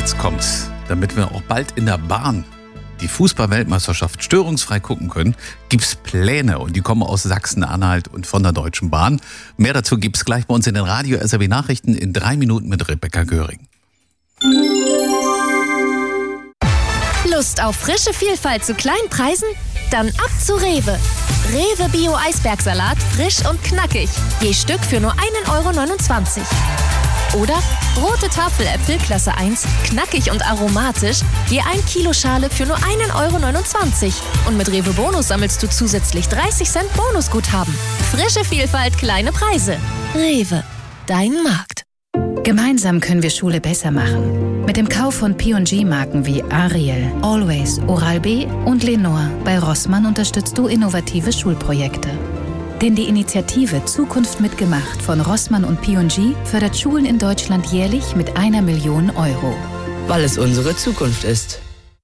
jetzt kommt, damit wir auch bald in der Bahn die Fußball-Weltmeisterschaft störungsfrei gucken können, gibt's Pläne und die kommen aus Sachsen-Anhalt und von der Deutschen Bahn. Mehr dazu gibt's gleich bei uns in den Radio-SRW-Nachrichten in 3 Minuten mit Rebecca Göring. Lust auf frische Vielfalt zu kleinen Preisen? Dann ab zu Rewe. Rewe Bio-Eisbergsalat, frisch und knackig. Je Stück für nur 1,29 €. Oder rote Tafeläpfel Klasse 1, knackig und aromatisch, je 1 Kilo Schale für nur 1,29 €. Und mit Rewe Bonus sammelst du zusätzlich 30 Cent Bonusguthaben. Frische Vielfalt, kleine Preise. Rewe, dein Markt. Gemeinsam können wir Schule besser machen. Mit dem Kauf von P&G-Marken wie Ariel, Always, Oral-B und Lenore bei Rossmann unterstützt du innovative Schulprojekte. Denn die Initiative Zukunft mitgemacht von Rossmann und P&G fördert Schulen in Deutschland jährlich mit 1 Million €. Weil es unsere Zukunft ist.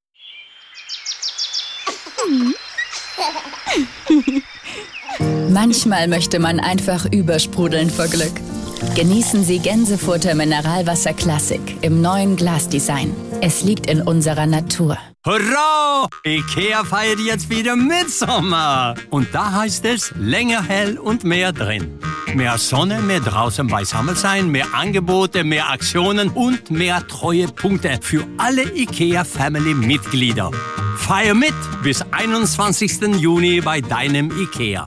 Manchmal möchte man einfach übersprudeln vor Glück. Genießen Sie Gänsefurter Mineralwasser Classic im neuen Glasdesign. Es liegt in unserer Natur. Hurra! IKEA feiert jetzt wieder Mitsommer. Und da heißt es länger hell und mehr drin. Mehr Sonne, mehr draußen beisammen sein, mehr Angebote, mehr Aktionen und mehr Treuepunkte für alle IKEA-Family-Mitglieder. Feier mit bis 21. Juni bei deinem IKEA.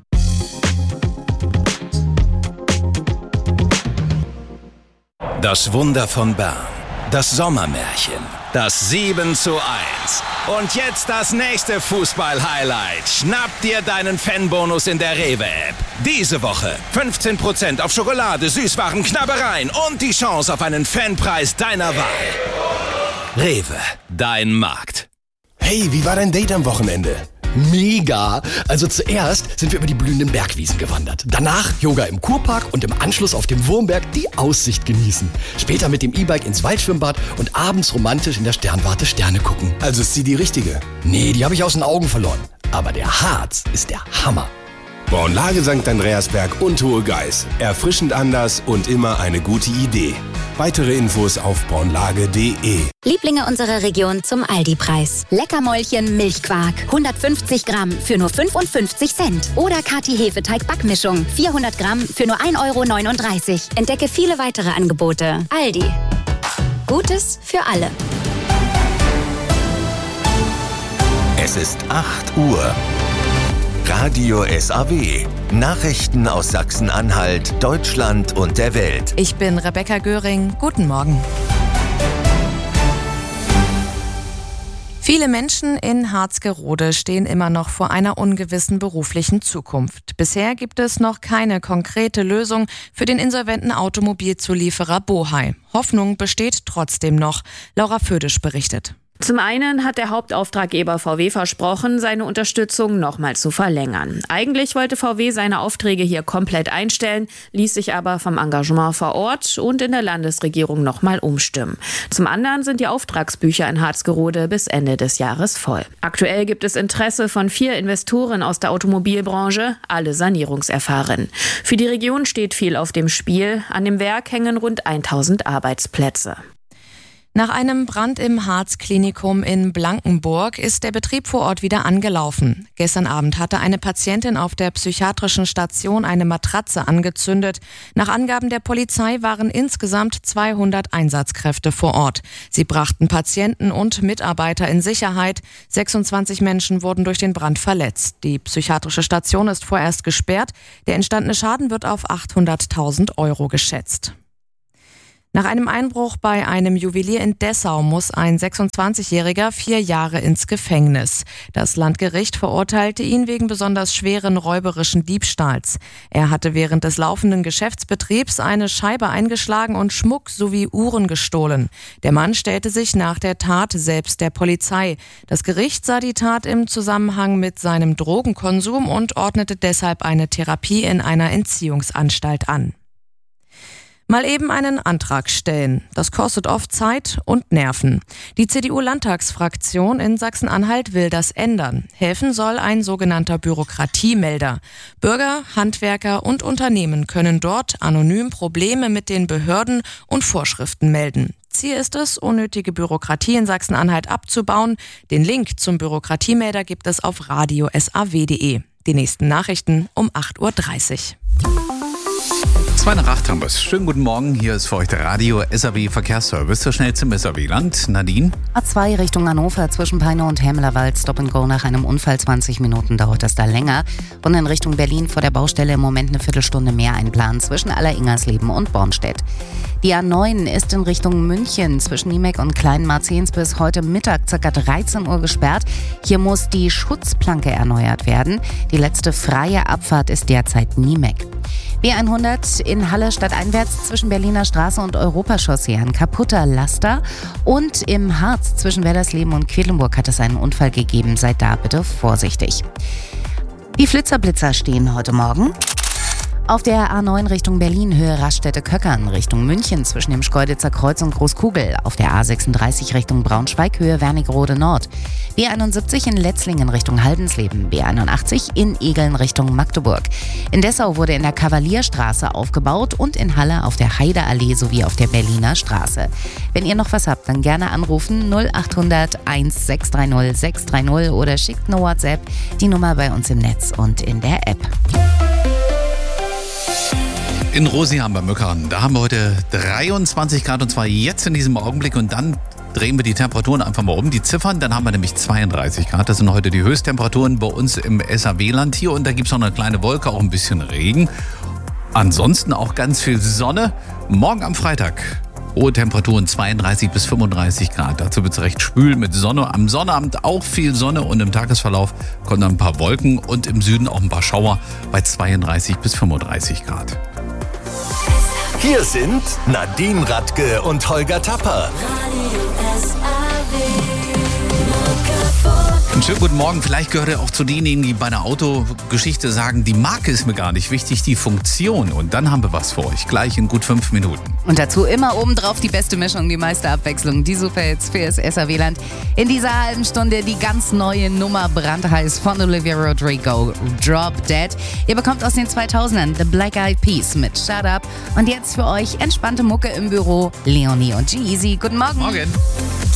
Das Wunder von Bern, das Sommermärchen, das 7:1. Und jetzt das nächste Fußball-Highlight. Schnapp dir deinen Fanbonus in der Rewe-App. Diese Woche 15% auf Schokolade, Süßwaren, Knabbereien und die Chance auf einen Fanpreis deiner Wahl. Rewe, dein Markt. Hey, wie war dein Date am Wochenende? Mega! Also zuerst sind wir über die blühenden Bergwiesen gewandert. Danach Yoga im Kurpark und im Anschluss auf dem Wurmberg die Aussicht genießen. Später mit dem E-Bike ins Waldschwimmbad und abends romantisch in der Sternwarte Sterne gucken. Also ist sie die richtige? Nee, die habe ich aus den Augen verloren. Aber der Harz ist der Hammer. Braunlage St. Andreasberg und Hohe Geiß. Erfrischend anders und immer eine gute Idee. Weitere Infos auf braunlage.de. Lieblinge unserer Region zum Aldi-Preis. Leckermäulchen Milchquark, 150 Gramm für nur 55 Cent. Oder Kati Hefeteig-Backmischung, 400 Gramm für nur 1,39 €. Entdecke viele weitere Angebote. Aldi. Gutes für alle. Es ist 8 Uhr. Radio SAW. Nachrichten aus Sachsen-Anhalt, Deutschland und der Welt. Ich bin Rebecca Göring. Guten Morgen. Viele Menschen in Harzgerode stehen immer noch vor einer ungewissen beruflichen Zukunft. Bisher gibt es noch keine konkrete Lösung für den insolventen Automobilzulieferer Bohai. Hoffnung besteht trotzdem noch. Laura Födisch berichtet. Zum einen hat der Hauptauftraggeber VW versprochen, seine Unterstützung nochmal zu verlängern. Eigentlich wollte VW seine Aufträge hier komplett einstellen, ließ sich aber vom Engagement vor Ort und in der Landesregierung nochmal umstimmen. Zum anderen sind die Auftragsbücher in Harzgerode bis Ende des Jahres voll. Aktuell gibt es Interesse von 4 Investoren aus der Automobilbranche, alle sanierungserfahren. Für die Region steht viel auf dem Spiel. An dem Werk hängen rund 1000 Arbeitsplätze. Nach einem Brand im Harzklinikum in Blankenburg ist der Betrieb vor Ort wieder angelaufen. Gestern Abend hatte eine Patientin auf der psychiatrischen Station eine Matratze angezündet. Nach Angaben der Polizei waren insgesamt 200 Einsatzkräfte vor Ort. Sie brachten Patienten und Mitarbeiter in Sicherheit. 26 Menschen wurden durch den Brand verletzt. Die psychiatrische Station ist vorerst gesperrt. Der entstandene Schaden wird auf 800.000 € geschätzt. Nach einem Einbruch bei einem Juwelier in Dessau muss ein 26-Jähriger 4 Jahre ins Gefängnis. Das Landgericht verurteilte ihn wegen besonders schweren räuberischen Diebstahls. Er hatte während des laufenden Geschäftsbetriebs eine Scheibe eingeschlagen und Schmuck sowie Uhren gestohlen. Der Mann stellte sich nach der Tat selbst der Polizei. Das Gericht sah die Tat im Zusammenhang mit seinem Drogenkonsum und ordnete deshalb eine Therapie in einer Entziehungsanstalt an. Mal eben einen Antrag stellen. Das kostet oft Zeit und Nerven. Die CDU-Landtagsfraktion in Sachsen-Anhalt will das ändern. Helfen soll ein sogenannter Bürokratiemelder. Bürger, Handwerker und Unternehmen können dort anonym Probleme mit den Behörden und Vorschriften melden. Ziel ist es, unnötige Bürokratie in Sachsen-Anhalt abzubauen. Den Link zum Bürokratiemelder gibt es auf radio.saw.de. Die nächsten Nachrichten um 8.30 Uhr. 7:02 haben wir es. Schönen guten Morgen, hier ist für euch der Radio SAW Verkehrsservice, der schnellste im SAW-Land. Nadine? A2 Richtung Hannover zwischen Peine und Hämmerwald, Stop and Go nach einem Unfall, 20 Minuten dauert das da länger. Und in Richtung Berlin vor der Baustelle im Moment eine Viertelstunde mehr einplanen zwischen Aller-Ingersleben und Bornstedt. Die A9 ist in Richtung München zwischen Niemek und Kleinmarzens bis heute Mittag ca. 13 Uhr gesperrt. Hier muss die Schutzplanke erneuert werden. Die letzte freie Abfahrt ist derzeit Niemek. B100 in Halle stadteinwärts zwischen Berliner Straße und Europachaussee ein kaputter Laster. Und im Harz zwischen Wellersleben und Quedlinburg hat es einen Unfall gegeben. Seid da bitte vorsichtig. Die Flitzer-Blitzer stehen heute Morgen. Auf der A9 Richtung Berlin, Höhe Raststätte-Köckern, Richtung München zwischen dem Schkeuditzer Kreuz und Großkugel. Auf der A36 Richtung Braunschweig, Höhe Wernigerode Nord. B71 in Letzlingen Richtung Haldensleben. B81 in Egeln Richtung Magdeburg. In Dessau wurde in der Kavalierstraße aufgebaut und in Halle auf der Heideallee sowie auf der Berliner Straße. Wenn ihr noch was habt, dann gerne anrufen 0800 1630 630 oder schickt eine WhatsApp, die Nummer bei uns im Netz und in der App. In Rosiham bei Mückern, da haben wir heute 23 Grad und zwar jetzt in diesem Augenblick und dann drehen wir die Temperaturen einfach mal um, die Ziffern, dann haben wir nämlich 32 Grad. Das sind heute die Höchsttemperaturen bei uns im SAW-Land hier und da gibt es noch eine kleine Wolke, auch ein bisschen Regen. Ansonsten auch ganz viel Sonne. Morgen am Freitag hohe Temperaturen 32 bis 35 Grad. Dazu wird es recht schwül mit Sonne. Am Sonnabend auch viel Sonne und im Tagesverlauf kommen dann ein paar Wolken und im Süden auch ein paar Schauer bei 32 bis 35 Grad. Hier sind Nadine Radke und Holger Tapper. Einen schönen guten Morgen. Vielleicht gehört ihr auch zu denjenigen, die bei einer Autogeschichte sagen, die Marke ist mir gar nicht wichtig, die Funktion. Und dann haben wir was für euch, gleich in gut 5 Minuten. Und dazu immer obendrauf die beste Mischung, die meiste Abwechslung, die Superhits für das SAW-Land. In dieser halben Stunde die ganz neue Nummer brandheiß von Olivia Rodrigo, Drop Dead. Ihr bekommt aus den 2000ern The Black Eyed Peas mit Shut Up. Und jetzt für euch entspannte Mucke im Büro, Leonie und G-Eazy. Guten Morgen. Morgen.